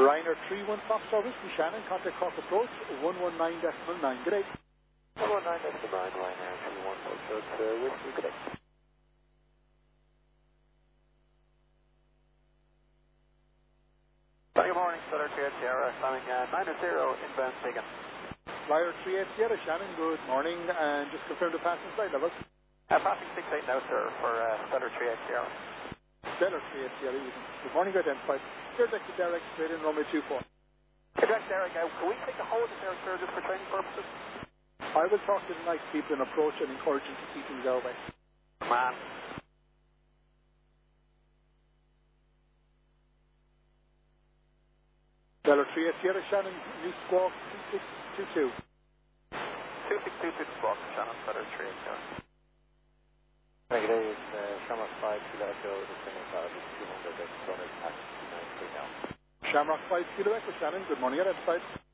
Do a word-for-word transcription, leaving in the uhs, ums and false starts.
Ryanair three one Foxtrot Whiskey Shannon, contact Cork approach one one nine decimal nine. Good day. one one nine decimal nine, Ryanair three one Foxtrot uh, Whiskey, good day. Good morning, Southern three eight Sierra, climbing uh, nine zero inbound Sagan. Flyer three eight Sierra Shannon, good morning, and just confirm the passing flight levels. Uh, passing six eight now, sir, for uh, Southern three eight Sierra. Stellar three eight Sierra, good morning, identified. Clear deck to Derek, straight in runway two four. Direct Derek, uh, can we take a hold of there, sir, just for training purposes? I will talk to the nice people and approach and encourage them to keep things our way. Man. Stellar three eight Sierra Shannon, new squawk two six two two. two six two two squawk, Shannon, Southern three eight Sierra. Good day, it's uh, Shamrock five, Kilo Echo, descending cloud, two hundred, that's running at two nine three now. Shamrock five Kilo Echo Shannon, good morning, identified.